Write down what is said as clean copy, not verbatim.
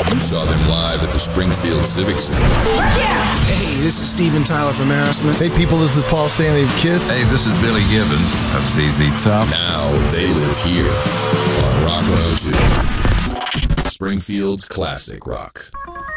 You saw them live at the Springfield Civic Center. Hey, this is Steven Tyler from Aerosmith. Hey people, this is Paul Stanley of KISS. Hey, this is Billy Gibbons of ZZ Top. Now they live here on Rock 102. Springfield's classic rock.